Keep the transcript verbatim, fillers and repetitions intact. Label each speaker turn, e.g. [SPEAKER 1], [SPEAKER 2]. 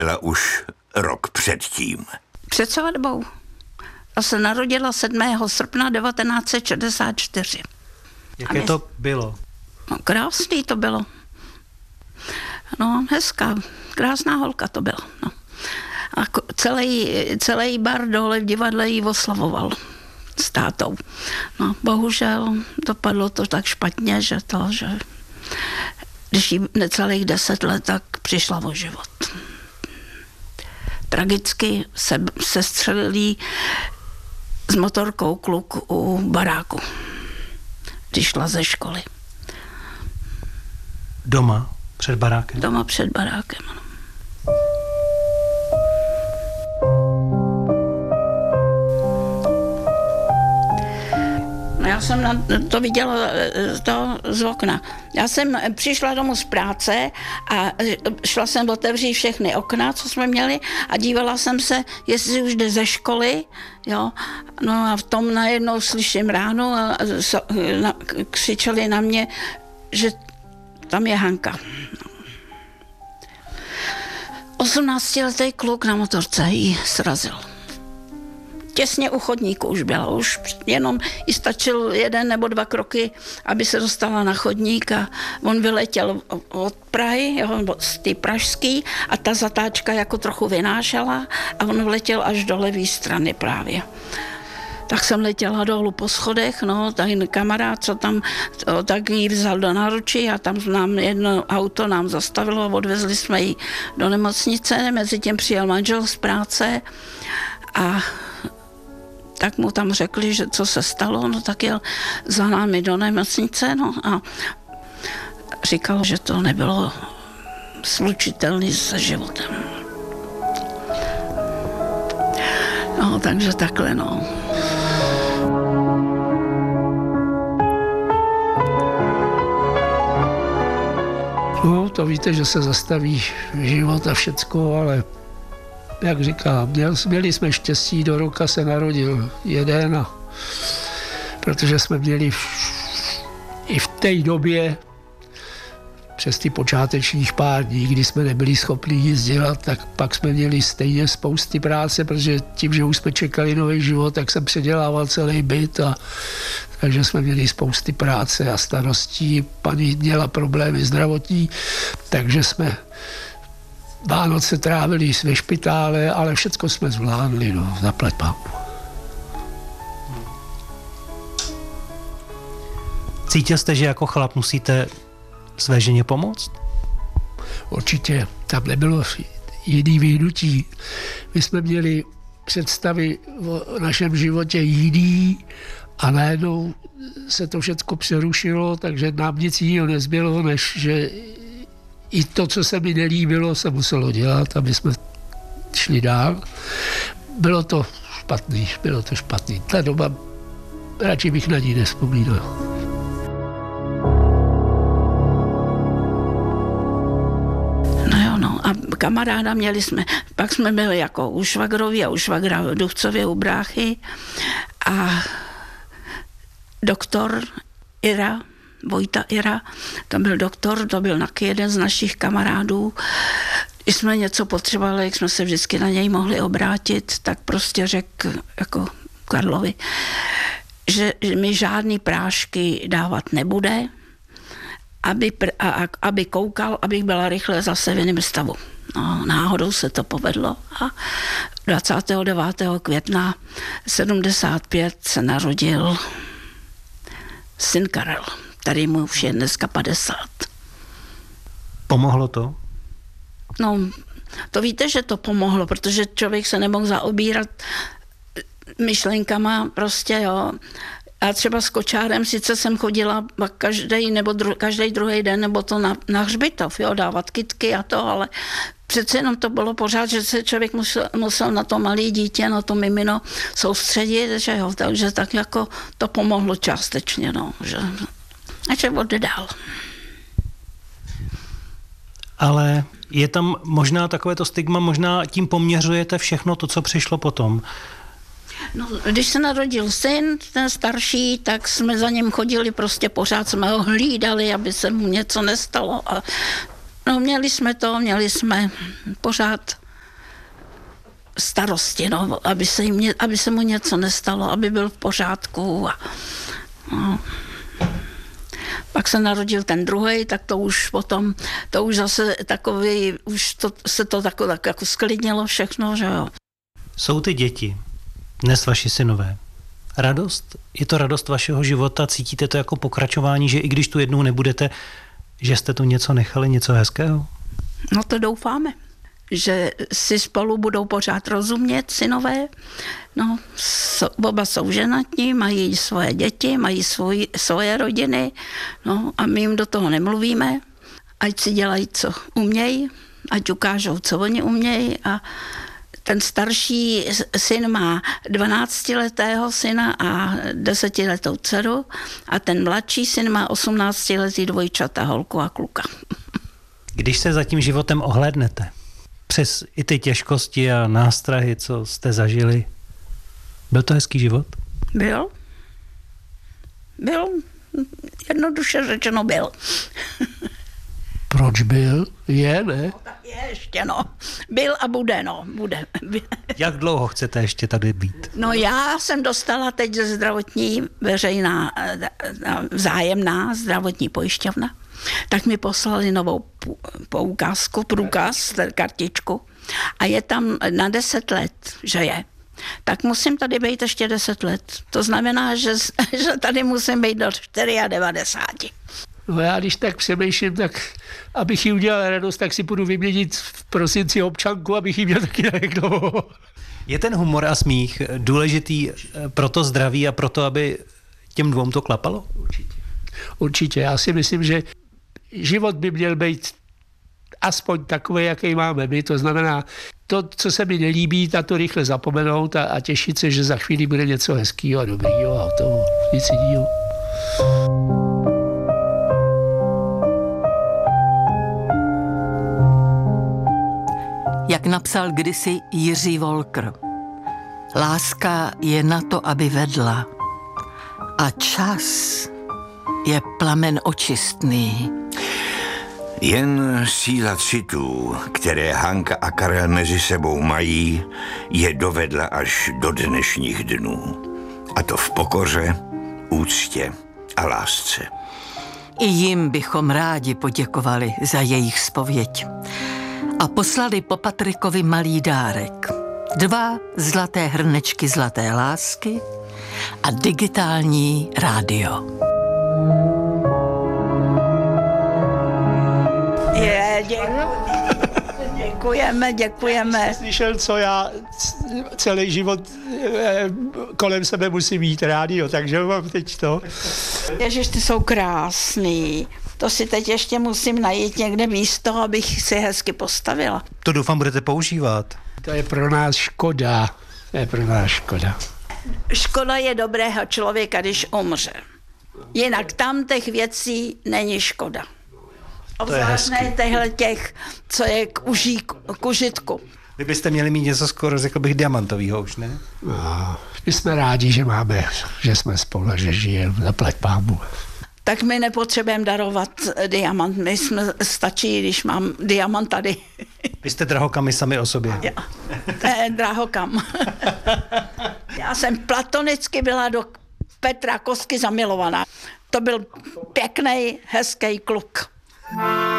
[SPEAKER 1] Byla už rok předtím.
[SPEAKER 2] Před svatbou. Já se narodila sedmého srpna devatenáct set šedesát čtyři.
[SPEAKER 3] Jaké mě... to bylo?
[SPEAKER 2] No, krásný to bylo. No, hezká, krásná holka to byla. No. A celý, celý bar dole v divadle jí oslavoval s tátou. No, bohužel dopadlo to tak špatně, že to, že když jí necelých deset let, tak přišla o život. Tragicky se, se střelí s motorkou kluk u baráku, když šla ze školy.
[SPEAKER 3] Doma před barákem?
[SPEAKER 2] Doma před barákem, ano. Já jsem na to viděla to z okna. Já jsem přišla domů z práce a šla jsem otevřít všechny okna, co jsme měli, a dívala jsem se, jestli už jde ze školy, jo. No a v tom najednou slyším ráno a křičeli na mě, že tam je Hanka. osmnáctiletý kluk na motorce jí srazil. Těsně u chodníku už byla, už jenom jí stačil jeden nebo dva kroky, aby se dostala na chodník, a on vyletěl od Prahy, jo, z té pražský, a ta zatáčka jako trochu vynášela a on vletěl až do levé strany právě. Tak jsem letěla dolů po schodech, no, ten kamarád, co tam, to, tak jí vzal do náručí a tam nám jedno auto nám zastavilo, odvezli jsme ji do nemocnice, mezi tím přijel manžel z práce a tak mu tam řekli, že co se stalo, no tak jel za námi do nemocnice, no a říkal, že to nebylo slučitelné se životem. No, takže takhle, no.
[SPEAKER 4] No, to víte, že se zastaví život a všecko, ale jak říkám, měl, měli jsme štěstí, do roka se narodil jeden, a protože jsme měli v, i v té době přes ty počátečních pár dní, kdy jsme nebyli schopni nic dělat, tak pak jsme měli stejně spousty práce, protože tím, že už jsme čekali nový život, tak jsem předělával celý byt, a takže jsme měli spousty práce a starostí. Paní měla problémy zdravotní, takže jsme Vánoce trávili ve špitále, ale všecko jsme zvládli, no, zaplať pánbu.
[SPEAKER 3] Cítil jste, že jako chlap musíte své ženě pomoct?
[SPEAKER 4] Určitě, tam nebylo jiný vyhnutí. My jsme měli představy o našem životě jiný a najednou se to všecko přerušilo, takže nám nic jiného nezbylo, než že i to, co se mi nelíbilo, se muselo dělat, aby jsme šli dál. Bylo to špatný, bylo to špatný. Ta doba, radši bych na ní nevzpomínal.
[SPEAKER 2] No jo, no. A kamaráda měli jsme, pak jsme byli jako u švagrovi a u švagra v Duchcově u bráchy a doktor Ira, Vojta Ira, to byl doktor, to byl taky jeden z našich kamarádů. Když jsme něco potřebovali, jak jsme se vždycky na něj mohli obrátit, tak prostě řekl jako Karlovi, že, že mi žádný prášky dávat nebude, aby, a, aby koukal, abych byla rychle zase v jiném stavu. No, náhodou se to povedlo a dvacátého devátého května sedmdesát pět se narodil syn Karel, který mu už je dneska padesát.
[SPEAKER 3] Pomohlo to?
[SPEAKER 2] No, to víte, že to pomohlo, protože člověk se nemohl zaobírat myšlenkama prostě, jo. A třeba s kočárem sice jsem chodila každý nebo dru, každý druhý den, nebo to na, na hřbitov, jo, dávat kytky a to, ale přece jenom to bylo pořád, že se člověk musel, musel na to malé dítě, na to mimino soustředit, že jo, takže tak jako to pomohlo částečně, no, že a že oddál.
[SPEAKER 3] Ale je tam možná takovéto stigma, možná tím poměřujete všechno to, co přišlo potom.
[SPEAKER 2] No, když se narodil syn, ten starší, tak jsme za ním chodili, prostě pořád jsme ho hlídali, aby se mu něco nestalo. A no, měli jsme to, měli jsme pořád starosti, no, aby, se jim, aby se mu něco nestalo, aby byl v pořádku. A, no. Pak se narodil ten druhý, tak to už potom, to už zase takový, už to, se to tako, tak jako sklidnilo všechno, že jo.
[SPEAKER 3] Jsou ty děti, dnes vaši synové. Radost? Je to radost vašeho života? Cítíte to jako pokračování, že i když tu jednou nebudete, že jste tu něco nechali, něco hezkého?
[SPEAKER 2] No to doufáme, že si spolu budou pořád rozumět synové. No, so, oba jsou ženatní, mají svoje děti, mají svoj, svoje rodiny, no a my jim do toho nemluvíme, ať si dělají, co umějí, ať ukážou, co oni umějí. A ten starší syn má dvanáctiletého syna a desetiletou dceru a ten mladší syn má osmnáctiletý dvojčata, holku a kluka.
[SPEAKER 3] Když se za tím životem ohlédnete, přes i ty těžkosti a nástrahy, co jste zažili, byl to hezký život?
[SPEAKER 2] Byl. Byl. Jednoduše řečeno byl.
[SPEAKER 4] Proč byl? Je, ne?
[SPEAKER 2] Tak je ještě, no. Byl a bude, no. Bude.
[SPEAKER 3] Jak dlouho chcete ještě tady být?
[SPEAKER 2] No já jsem dostala teď ze zdravotní veřejná vzájemná zdravotní pojišťovna, tak mi poslali novou poukázku, průkaz, kartičku a je tam na deset let, že je. Tak musím tady být ještě deset let. To znamená, že, že tady musím být do devadesát čtyři.
[SPEAKER 4] No já když tak přemýšlím, tak abych jí udělal radost, tak si půjdu vyměnit v prosinci občanku, abych jí měl taky na jak dlouho.
[SPEAKER 3] Je ten humor a smích důležitý pro to zdraví a pro to, aby těm dvou to klapalo?
[SPEAKER 4] Určitě. Určitě. Já si myslím, že život by měl být aspoň takový, jaký máme my. To znamená, to, co se mi nelíbí, na to rychle zapomenout a, a těšit se, že za chvíli bude něco hezkýho a dobrýho a toho nic jiného.
[SPEAKER 5] Jak napsal kdysi Jiří Volker, láska je na to, aby vedla, a čas je plamen očistný.
[SPEAKER 1] Jen síla citů, které Hanka a Karel mezi sebou mají, je dovedla až do dnešních dnů. A to v pokoře, úctě a lásce.
[SPEAKER 5] I jim bychom rádi poděkovali za jejich zpověď. A poslali po Patrikovi malý dárek. Dva zlaté hrnečky zlaté lásky a digitální rádio.
[SPEAKER 2] Je, děkujeme, děkujeme.
[SPEAKER 4] Slyšel, co já celý život kolem sebe musím mít rádio, takže mám teď to.
[SPEAKER 2] Ježiš, ty jsou krásný. To si teď ještě musím najít někde místo, abych si hezky postavila.
[SPEAKER 3] To doufám budete používat.
[SPEAKER 4] To je pro nás škoda. To je pro nás škoda.
[SPEAKER 2] Škoda je dobrého člověka, když umře. Jinak tam těch věcí není škoda. Obzvlášť těchto těch, co je k, uží, k užitku.
[SPEAKER 3] Vy byste měli mít něco skoro, řekl bych, diamantovýho už, ne?
[SPEAKER 4] No, my jsme rádi, že máme, že jsme spolu, že žijeme, zaplať pámu.
[SPEAKER 2] Tak my nepotřebujeme darovat diamant. My jsme stačí, když mám diamant tady.
[SPEAKER 3] Vy jste drahokamy sami o sobě.
[SPEAKER 2] Já, to je drahokam. Já jsem platonicky byla do Petra Kosky zamilovaná. To byl pěkný, hezký kluk.